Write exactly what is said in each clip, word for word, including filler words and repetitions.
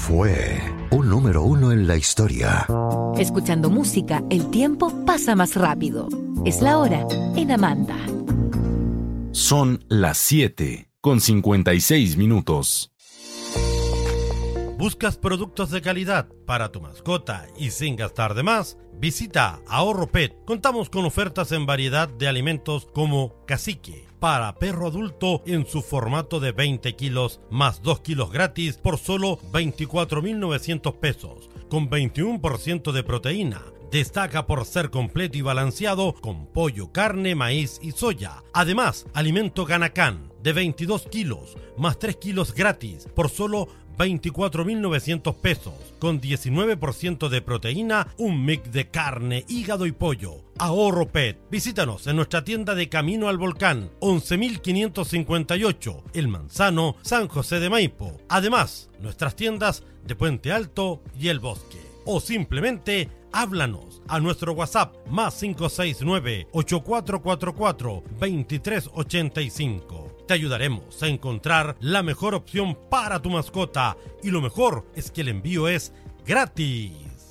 fue un número uno en la historia. Escuchando música, el tiempo pasa más rápido. Es la hora en Amanda. Son las siete con cincuenta y seis minutos. ¿Buscas productos de calidad para tu mascota y sin gastar de más? Visita Ahorro Pet. Contamos con ofertas en variedad de alimentos como cacique para perro adulto en su formato de veinte kilos más dos kilos gratis por solo veinticuatro mil novecientos pesos, con veintiuno por ciento de proteína. Destaca por ser completo y balanceado con pollo, carne, maíz y soya. Además, alimento Ganacán de veintidós kilos más tres kilos gratis por solo veinticuatro mil novecientos pesos, con diecinueve por ciento de proteína, un mix de carne, hígado y pollo. Ahorro Pet. Visítanos en nuestra tienda de Camino al Volcán, once mil quinientos cincuenta y ocho, El Manzano, San José de Maipo. Además, nuestras tiendas de Puente Alto y El Bosque. O simplemente háblanos a nuestro WhatsApp más cinco seis nueve, ocho cuatro cuatro cuatro, dos tres ocho cinco. Te ayudaremos a encontrar la mejor opción para tu mascota y lo mejor es que el envío es gratis.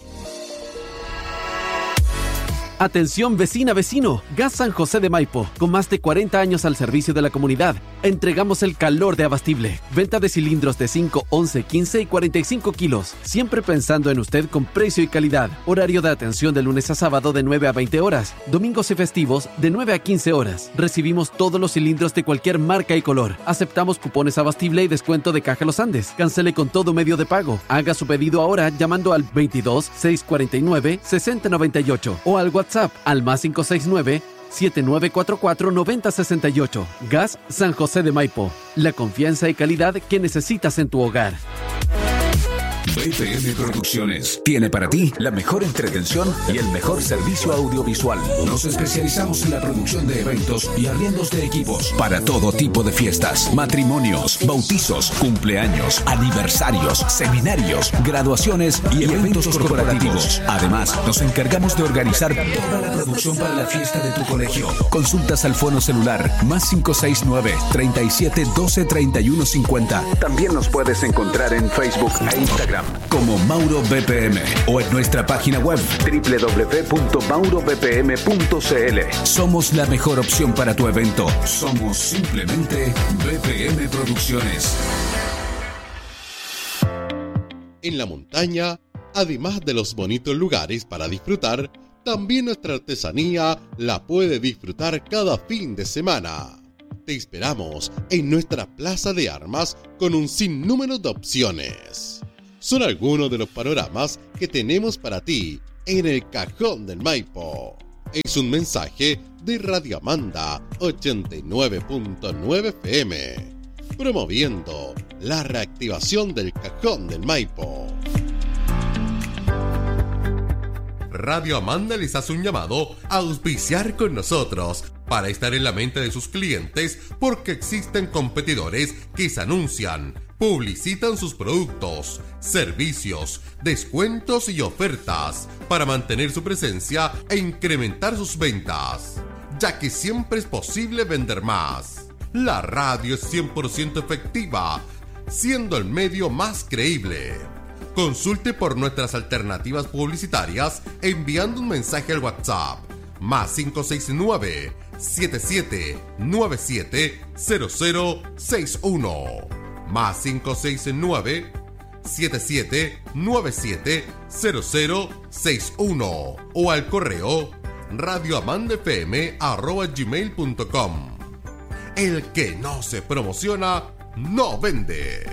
Atención vecina, vecino, Gas San José de Maipo, con más de cuarenta años al servicio de la comunidad. Entregamos el calor de Abastible. Venta de cilindros de cinco, once, quince y cuarenta y cinco kilos. Siempre pensando en usted con precio y calidad. Horario de atención de lunes a sábado de nueve a veinte horas. Domingos y festivos de nueve a quince horas. Recibimos todos los cilindros de cualquier marca y color. Aceptamos cupones Abastible y descuento de Caja Los Andes. Cancele con todo medio de pago. Haga su pedido ahora llamando al veintidós, seiscientos cuarenta y nueve, sesenta noventa y ocho o al WhatsApp al más cinco seis nueve, siete nueve cuatro cuatro, nueve cero seis ocho. Gas San José de Maipo. La confianza y calidad que necesitas en tu hogar. B P M Producciones tiene para ti la mejor entretención y el mejor servicio audiovisual. Nos especializamos en la producción de eventos y arriendos de equipos para todo tipo de fiestas, matrimonios, bautizos, cumpleaños, aniversarios, seminarios, graduaciones y eventos corporativos. Además, nos encargamos de organizar toda la producción para la fiesta de tu colegio. Consultas al fono celular más cinco seis nueve, treinta y siete, doce, treinta y uno cincuenta. También nos puedes encontrar en Facebook e Instagram como Mauro B P M o en nuestra página web doble u doble u doble u punto mauro b p m punto c l. Somos la mejor opción para tu evento. Somos simplemente B P M Producciones. En la montaña, además de los bonitos lugares para disfrutar, también nuestra artesanía la puede disfrutar cada fin de semana. Te esperamos en nuestra plaza de armas con un sinnúmero de opciones. Son algunos de los panoramas que tenemos para ti en el Cajón del Maipo. Es un mensaje de Radio Amanda ochenta y nueve punto nueve F M, promoviendo la reactivación del Cajón del Maipo. Radio Amanda les hace un llamado a auspiciar con nosotros para estar en la mente de sus clientes, porque existen competidores que se anuncian, publicitan sus productos, servicios, descuentos y ofertas para mantener su presencia e incrementar sus ventas, ya que siempre es posible vender más. La radio es cien por ciento efectiva, siendo el medio más creíble. Consulte por nuestras alternativas publicitarias enviando un mensaje al WhatsApp más cinco seis nueve, siete siete nueve siete, cero cero seis uno más cinco seis nueve, siete siete nueve siete, cero cero seis uno o al correo radioamandafm arroba gmail punto com. El que no se promociona no vende.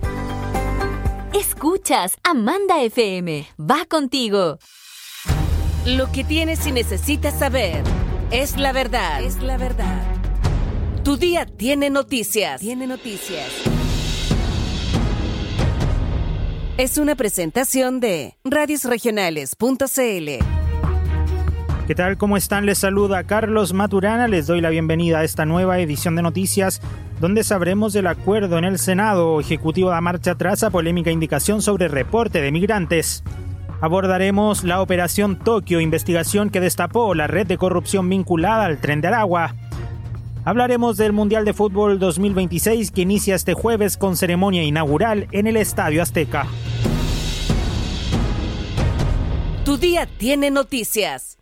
Escuchas Amanda F M. Va contigo. Lo que tienes y necesitas saber es la verdad. Es la verdad. Tu día tiene noticias. Tiene noticias. Es una presentación de radios regionales punto c l. ¿Qué tal? ¿Cómo están? Les saluda Carlos Maturana. Les doy la bienvenida a esta nueva edición de noticias, donde sabremos del acuerdo en el Senado. Ejecutivo da marcha atrás a polémica indicación sobre reporte de migrantes. Abordaremos la Operación Tokio, investigación que destapó la red de corrupción vinculada al Tren de Aragua. Hablaremos del Mundial de Fútbol dos mil veintiséis, que inicia este jueves con ceremonia inaugural en el Estadio Azteca. Tu día tiene noticias.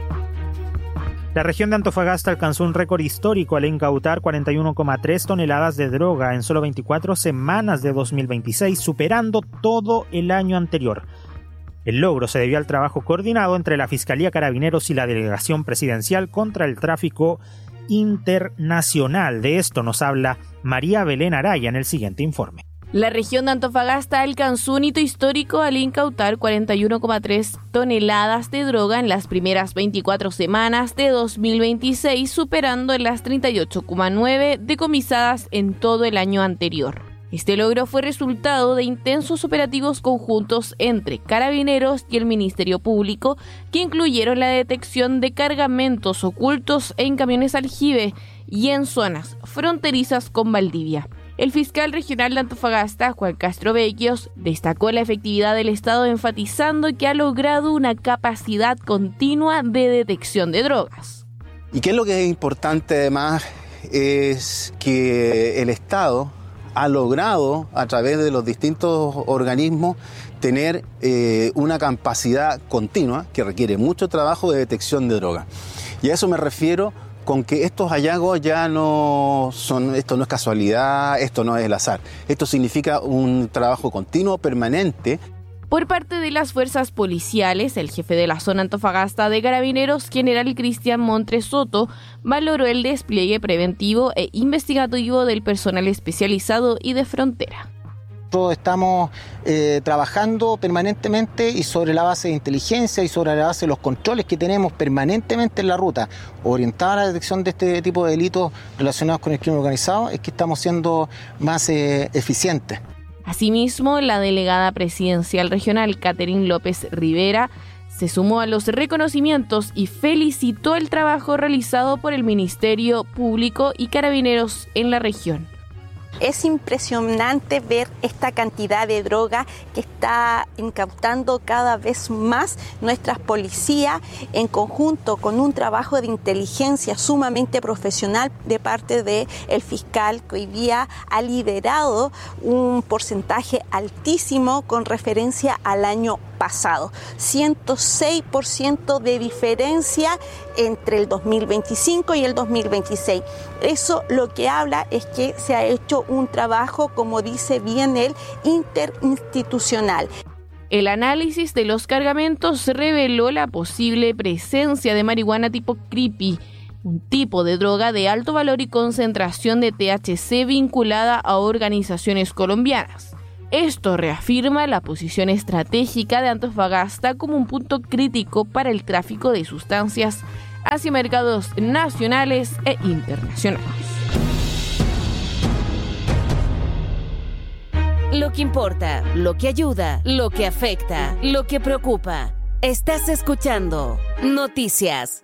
La región de Antofagasta alcanzó un récord histórico al incautar cuarenta y uno coma tres toneladas de droga en solo veinticuatro semanas de dos mil veintiséis, superando todo el año anterior. El logro se debió al trabajo coordinado entre la Fiscalía Carabineros y la Delegación Presidencial contra el Tráfico Internacional. De esto nos habla María Belén Araya en el siguiente informe. La región de Antofagasta alcanzó un hito histórico al incautar cuarenta y uno coma tres toneladas de droga en las primeras veinticuatro semanas de dos mil veintiséis, superando las treinta y ocho coma nueve decomisadas en todo el año anterior. Este logro fue resultado de intensos operativos conjuntos entre Carabineros y el Ministerio Público, que incluyeron la detección de cargamentos ocultos en camiones aljibe y en zonas fronterizas con Valdivia. El fiscal regional de Antofagasta, Juan Castro Vecchios, destacó la efectividad del Estado, enfatizando que ha logrado una capacidad continua de detección de drogas. ¿Y qué es lo que es importante además? Es que el Estado ha logrado, a través de los distintos organismos, tener eh, una capacidad continua que requiere mucho trabajo de detección de drogas. Y a eso me refiero con que estos hallazgos ya no son, esto no es casualidad, esto no es el azar. Esto significa un trabajo continuo, permanente. Por parte de las fuerzas policiales, el jefe de la zona Antofagasta de Carabineros, general Cristian Montres Soto, valoró el despliegue preventivo e investigativo del personal especializado y de frontera. Nosotros estamos eh, trabajando permanentemente y sobre la base de inteligencia y sobre la base de los controles que tenemos permanentemente en la ruta, orientada a la detección de este tipo de delitos relacionados con el crimen organizado, es que estamos siendo más eh, eficientes. Asimismo, la delegada presidencial regional, Catherine López Rivera, se sumó a los reconocimientos y felicitó el trabajo realizado por el Ministerio Público y Carabineros en la región. Es impresionante ver esta cantidad de droga que está incautando cada vez más nuestras policías en conjunto con un trabajo de inteligencia sumamente profesional de parte del fiscal, que hoy día ha liderado un porcentaje altísimo con referencia al año pasado. ciento seis por ciento de diferencia entre el dos mil veinticinco y el dos mil veintiséis. Eso lo que habla es que se ha hecho un trabajo, como dice bien él, interinstitucional. El análisis de los cargamentos reveló la posible presencia de marihuana tipo creepy, un tipo de droga de alto valor y concentración de T H C vinculada a organizaciones colombianas. Esto reafirma la posición estratégica de Antofagasta como un punto crítico para el tráfico de sustancias hacia mercados nacionales e internacionales. Lo que importa, lo que ayuda, lo que afecta, lo que preocupa. Estás escuchando Noticias.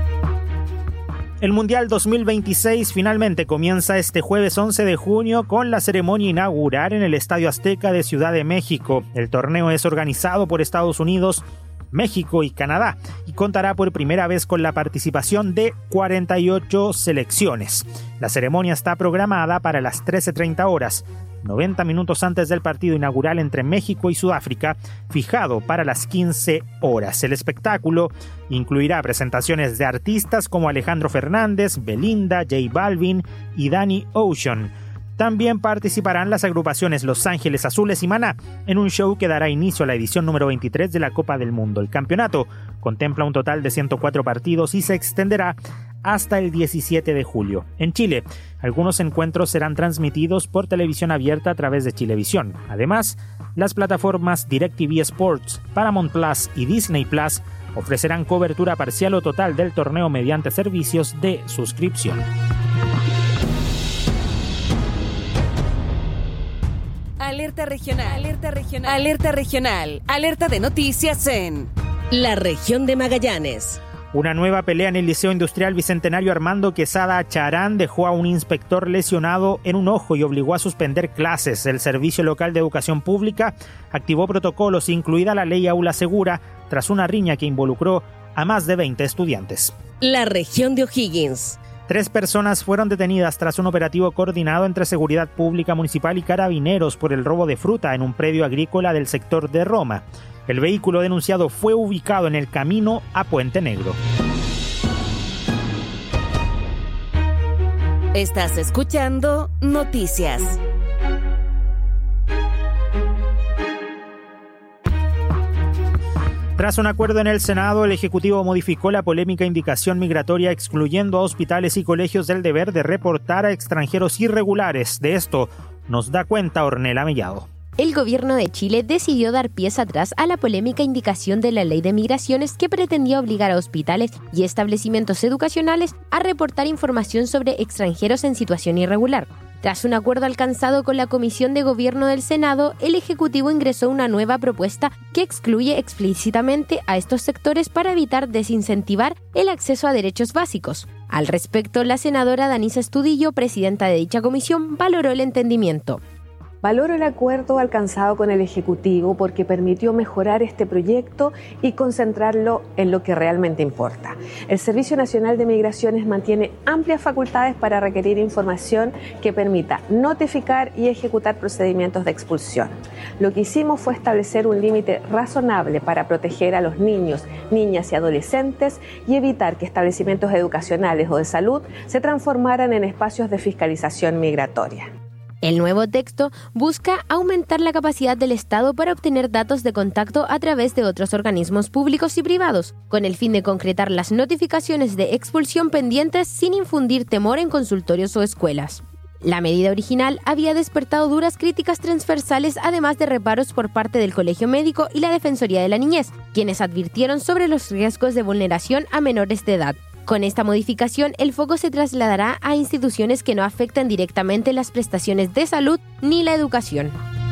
El Mundial dos mil veintiséis finalmente comienza este jueves once de junio con la ceremonia inaugural en el Estadio Azteca de Ciudad de México. El torneo es organizado por Estados Unidos, México y Canadá y contará por primera vez con la participación de cuarenta y ocho selecciones. La ceremonia está programada para las trece treinta horas, noventa minutos antes del partido inaugural entre México y Sudáfrica, fijado para las quince horas. El espectáculo incluirá presentaciones de artistas como Alejandro Fernández, Belinda, J Balvin y Danny Ocean. También participarán las agrupaciones Los Ángeles Azules y Maná en un show que dará inicio a la edición número veintitrés de la Copa del Mundo. El campeonato contempla un total de ciento cuatro partidos y se extenderá hasta el diecisiete de julio. En Chile, algunos encuentros serán transmitidos por televisión abierta a través de Chilevisión. Además, las plataformas DirecTV Sports, Paramount Plus y Disney Plus ofrecerán cobertura parcial o total del torneo mediante servicios de suscripción. Alerta regional, alerta regional, alerta regional, alerta de noticias en la región de Magallanes. Una nueva pelea en el Liceo Industrial Bicentenario Armando Quesada Charán dejó a un inspector lesionado en un ojo y obligó a suspender clases. El Servicio Local de Educación Pública activó protocolos, incluida la Ley Aula Segura, tras una riña que involucró a más de veinte estudiantes. La región de O'Higgins. Tres personas fueron detenidas tras un operativo coordinado entre Seguridad Pública Municipal y Carabineros por el robo de fruta en un predio agrícola del sector de Roma. El vehículo denunciado fue ubicado en el camino a Puente Negro. Estás escuchando Noticias. Tras un acuerdo en el Senado, el Ejecutivo modificó la polémica indicación migratoria excluyendo a hospitales y colegios del deber de reportar a extranjeros irregulares. De esto nos da cuenta Ornella Mellado. El gobierno de Chile decidió dar pies atrás a la polémica indicación de la Ley de Migraciones que pretendía obligar a hospitales y establecimientos educacionales a reportar información sobre extranjeros en situación irregular. Tras un acuerdo alcanzado con la Comisión de Gobierno del Senado, el Ejecutivo ingresó una nueva propuesta que excluye explícitamente a estos sectores para evitar desincentivar el acceso a derechos básicos. Al respecto, la senadora Danisa Estudillo, presidenta de dicha comisión, valoró el entendimiento. Valoro el acuerdo alcanzado con el Ejecutivo porque permitió mejorar este proyecto y concentrarlo en lo que realmente importa. El Servicio Nacional de Migraciones mantiene amplias facultades para requerir información que permita notificar y ejecutar procedimientos de expulsión. Lo que hicimos fue establecer un límite razonable para proteger a los niños, niñas y adolescentes y evitar que establecimientos educacionales o de salud se transformaran en espacios de fiscalización migratoria. El nuevo texto busca aumentar la capacidad del Estado para obtener datos de contacto a través de otros organismos públicos y privados, con el fin de concretar las notificaciones de expulsión pendientes sin infundir temor en consultorios o escuelas. La medida original había despertado duras críticas transversales, además de reparos por parte del Colegio Médico y la Defensoría de la Niñez, quienes advirtieron sobre los riesgos de vulneración a menores de edad. Con esta modificación, el foco se trasladará a instituciones que no afectan directamente las prestaciones de salud ni la educación.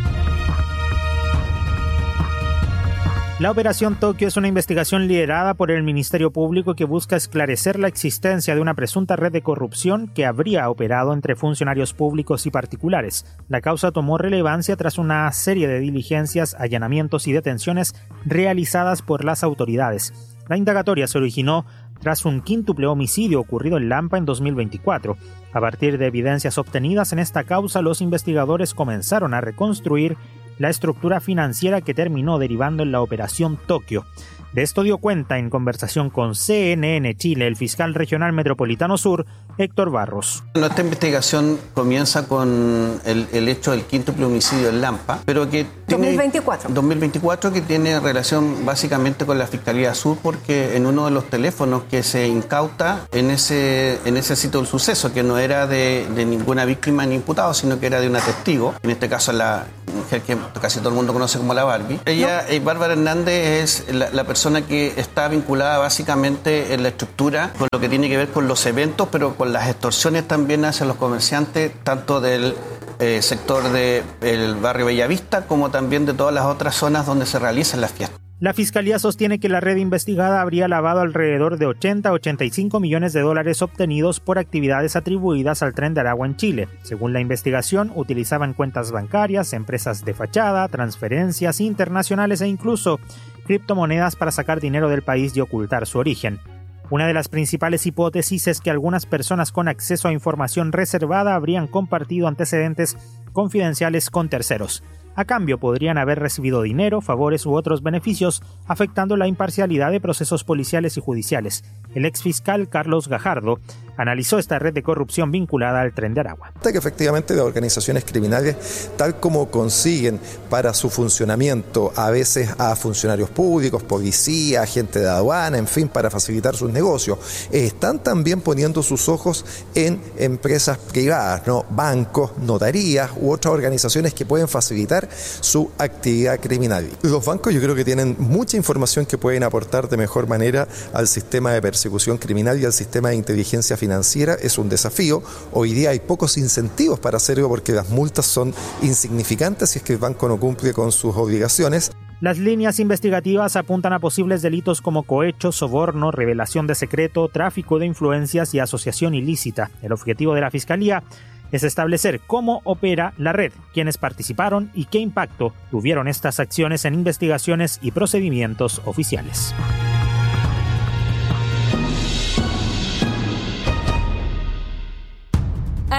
La Operación Tokio es una investigación liderada por el Ministerio Público que busca esclarecer la existencia de una presunta red de corrupción que habría operado entre funcionarios públicos y particulares. La causa tomó relevancia tras una serie de diligencias, allanamientos y detenciones realizadas por las autoridades. La indagatoria se originó tras un quíntuple homicidio ocurrido en Lampa en dos mil veinticuatro. A partir de evidencias obtenidas en esta causa, los investigadores comenzaron a reconstruir la estructura financiera que terminó derivando en la Operación Tokio. De esto dio cuenta en conversación con C N N Chile el fiscal regional metropolitano sur, Héctor Barros. Nuestra investigación comienza con el, el hecho del quíntuple homicidio en Lampa, pero que tiene... dos mil veinticuatro. dos mil veinticuatro, que tiene relación básicamente con la Fiscalía Sur, porque en uno de los teléfonos que se incauta en ese, en ese sitio del suceso, que no era de, de ninguna víctima ni imputado, sino que era de una testigo, en este caso la mujer que casi todo el mundo conoce como la Barbie. Ella, no. eh, Bárbara Hernández, es la, la persona que está vinculada básicamente en la estructura con lo que tiene que ver con los eventos, pero con las extorsiones también hacia los comerciantes, tanto del eh, sector del barrio Bellavista como también de todas las otras zonas donde se realizan las fiestas. La Fiscalía sostiene que la red investigada habría lavado alrededor de ochenta a ochenta y cinco millones de dólares obtenidos por actividades atribuidas al Tren de Aragua en Chile. Según la investigación, utilizaban cuentas bancarias, empresas de fachada, transferencias internacionales e incluso criptomonedas para sacar dinero del país y ocultar su origen. Una de las principales hipótesis es que algunas personas con acceso a información reservada habrían compartido antecedentes confidenciales con terceros. A cambio, podrían haber recibido dinero, favores u otros beneficios, afectando la imparcialidad de procesos policiales y judiciales. El exfiscal Carlos Gajardo analizó esta red de corrupción vinculada al Tren de Aragua. Que efectivamente las organizaciones criminales, tal como consiguen para su funcionamiento a veces a funcionarios públicos, policía, agentes de aduana, en fin, para facilitar sus negocios, están también poniendo sus ojos en empresas privadas, ¿no? Bancos, notarías u otras organizaciones que pueden facilitar su actividad criminal. Los bancos yo creo que tienen mucha información que pueden aportar de mejor manera al sistema de persecución criminal y al sistema de inteligencia financiera. Es un desafío. Hoy día hay pocos incentivos para hacerlo porque las multas son insignificantes si es que el banco no cumple con sus obligaciones. Las líneas investigativas apuntan a posibles delitos como cohecho, soborno, revelación de secreto, tráfico de influencias y asociación ilícita. El objetivo de la Fiscalía es establecer cómo opera la red, quiénes participaron y qué impacto tuvieron estas acciones en investigaciones y procedimientos oficiales.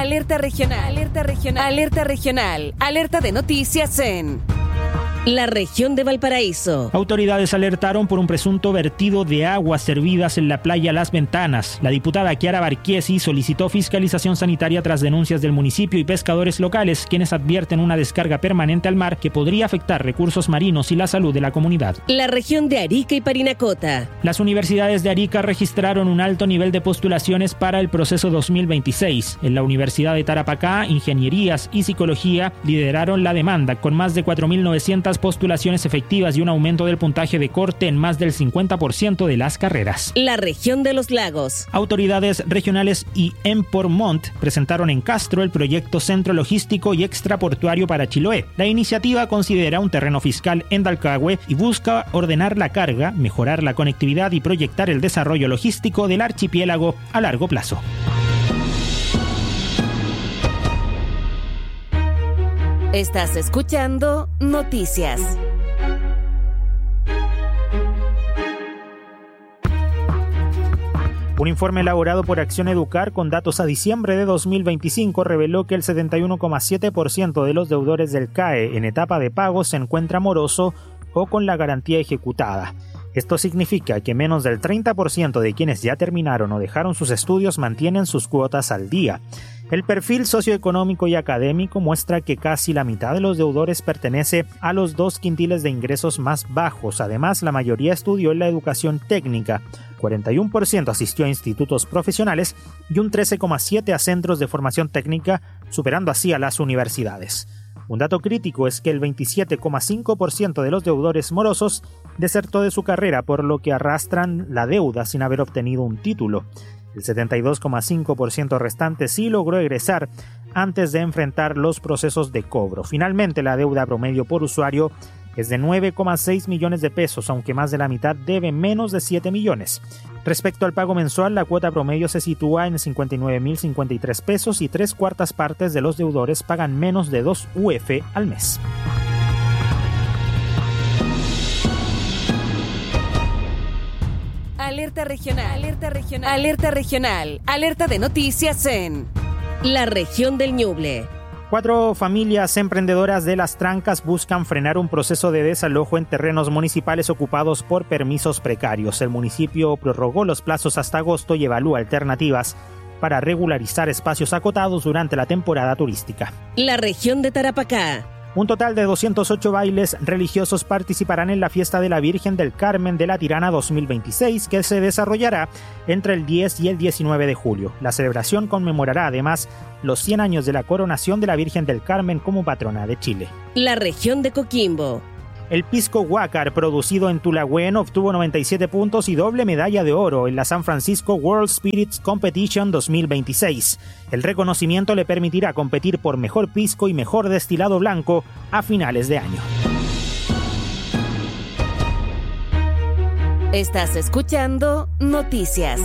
Alerta regional, alerta regional, alerta regional, alerta de noticias en la región de Valparaíso. Autoridades alertaron por un presunto vertido de aguas servidas en la playa Las Ventanas. La diputada Kiara Barquiesi solicitó fiscalización sanitaria tras denuncias del municipio y pescadores locales, quienes advierten una descarga permanente al mar que podría afectar recursos marinos y la salud de la comunidad. La región de Arica y Parinacota. Las universidades de Arica registraron un alto nivel de postulaciones para el proceso dos mil veintiséis. En la Universidad de Tarapacá, Ingenierías y Psicología lideraron la demanda, con más de cuatro mil novecientas postulaciones efectivas y un aumento del puntaje de corte en más del cincuenta por ciento de las carreras. La región de los lagos. Autoridades regionales y Empormont presentaron en Castro el proyecto Centro Logístico y Extraportuario para Chiloé. La iniciativa considera un terreno fiscal en Dalcahue y busca ordenar la carga, mejorar la conectividad y proyectar el desarrollo logístico del archipiélago a largo plazo. Estás escuchando Noticias. Un informe elaborado por Acción Educar con datos a diciembre de dos mil veinticinco reveló que el setenta y uno coma siete por ciento de los deudores del C A E en etapa de pago se encuentra moroso o con la garantía ejecutada. Esto significa que menos del treinta por ciento de quienes ya terminaron o dejaron sus estudios mantienen sus cuotas al día. El perfil socioeconómico y académico muestra que casi la mitad de los deudores pertenece a los dos quintiles de ingresos más bajos. Además, la mayoría estudió en la educación técnica, cuarenta y uno por ciento asistió a institutos profesionales y un trece coma siete por ciento a centros de formación técnica, superando así a las universidades. Un dato crítico es que el veintisiete coma cinco por ciento de los deudores morosos desertó de su carrera, por lo que arrastran la deuda sin haber obtenido un título. El setenta y dos coma cinco por ciento restante sí logró egresar antes de enfrentar los procesos de cobro. Finalmente, la deuda promedio por usuario es de nueve coma seis millones de pesos, aunque más de la mitad debe menos de siete millones. Respecto al pago mensual, la cuota promedio se sitúa en cincuenta y nueve mil cincuenta y tres pesos y tres cuartas partes de los deudores pagan menos de dos U F al mes. Alerta regional, alerta regional, alerta regional, alerta de noticias en la región del Ñuble. Cuatro familias emprendedoras de Las Trancas buscan frenar un proceso de desalojo en terrenos municipales ocupados por permisos precarios. El municipio prorrogó los plazos hasta agosto y evalúa alternativas para regularizar espacios acotados durante la temporada turística. La región de Tarapacá. Un total de doscientos ocho bailes religiosos participarán en la fiesta de la Virgen del Carmen de la Tirana dos mil veintiséis, que se desarrollará entre el diez y el diecinueve de julio. La celebración conmemorará además los cien años de la coronación de la Virgen del Carmen como patrona de Chile. La región de Coquimbo. El pisco Huácar, producido en Tulagüen, obtuvo noventa y siete puntos y doble medalla de oro en la San Francisco World Spirits Competition dos mil veintiséis. El reconocimiento le permitirá competir por mejor pisco y mejor destilado blanco a finales de año. Estás escuchando Noticias.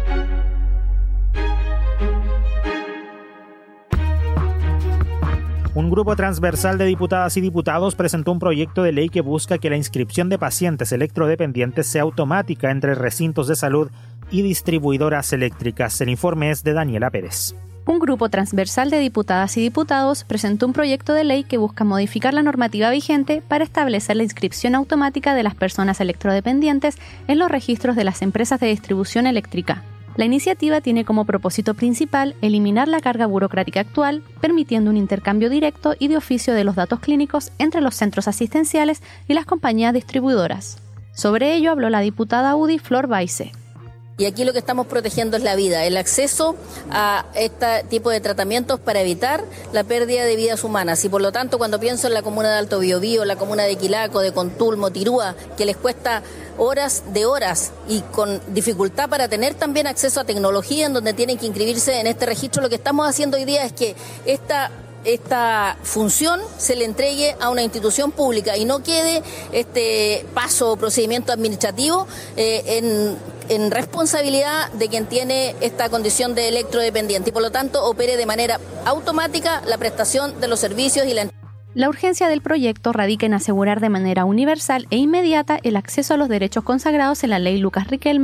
Un grupo transversal de diputadas y diputados presentó un proyecto de ley que busca que la inscripción de pacientes electrodependientes sea automática entre recintos de salud y distribuidoras eléctricas. El informe es de Daniela Pérez. Un grupo transversal de diputadas y diputados presentó un proyecto de ley que busca modificar la normativa vigente para establecer la inscripción automática de las personas electrodependientes en los registros de las empresas de distribución eléctrica. La iniciativa tiene como propósito principal eliminar la carga burocrática actual, permitiendo un intercambio directo y de oficio de los datos clínicos entre los centros asistenciales y las compañías distribuidoras. Sobre ello habló la diputada U D I Flor Baise. Y aquí lo que estamos protegiendo es la vida, el acceso a este tipo de tratamientos para evitar la pérdida de vidas humanas. Y por lo tanto, cuando pienso en la comuna de Alto Biobío, la comuna de Quilaco, de Contulmo, Tirúa, que les cuesta horas de horas y con dificultad para tener también acceso a tecnología en donde tienen que inscribirse en este registro, lo que estamos haciendo hoy día es que esta... esta función se le entregue a una institución pública y no quede este paso o procedimiento administrativo eh, en, en responsabilidad de quien tiene esta condición de electrodependiente y por lo tanto opere de manera automática la prestación de los servicios y la... La urgencia del proyecto radica en asegurar de manera universal e inmediata el acceso a los derechos consagrados en la Ley Lucas Riquelme,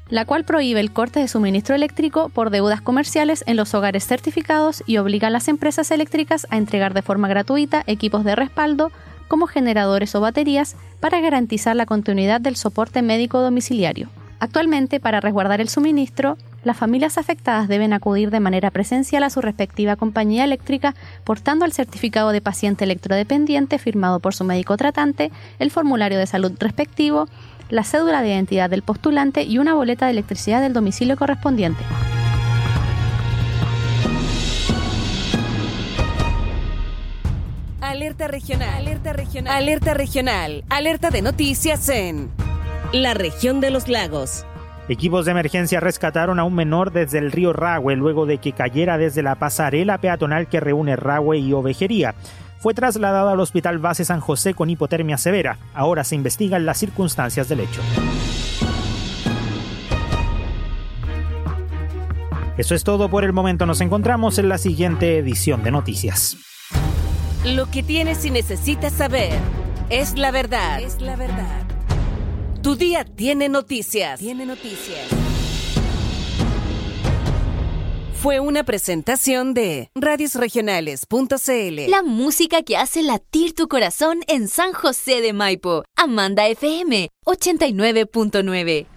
la cual prohíbe el corte de suministro eléctrico por deudas comerciales en los hogares certificados y obliga a las empresas eléctricas a entregar de forma gratuita equipos de respaldo como generadores o baterías para garantizar la continuidad del soporte médico domiciliario. Actualmente, para resguardar el suministro, las familias afectadas deben acudir de manera presencial a su respectiva compañía eléctrica portando el certificado de paciente electrodependiente firmado por su médico tratante, el formulario de salud respectivo, la cédula de identidad del postulante y una boleta de electricidad del domicilio correspondiente. Alerta regional, alerta regional, alerta regional, alerta de noticias en la región de los lagos. Equipos de emergencia rescataron a un menor desde el río Rahue luego de que cayera desde la pasarela peatonal que reúne Rahue y Ovejería. Fue trasladado al Hospital Base San José con hipotermia severa. Ahora se investigan las circunstancias del hecho. Eso es todo por el momento. Nos encontramos en la siguiente edición de Noticias. Lo que tienes y necesitas saber es la verdad. Es la verdad. Tu día tiene noticias. Tiene noticias. Fue una presentación de radios regionales punto c l. La música que hace latir tu corazón en San José de Maipo. Amanda F M ochenta y nueve punto nueve.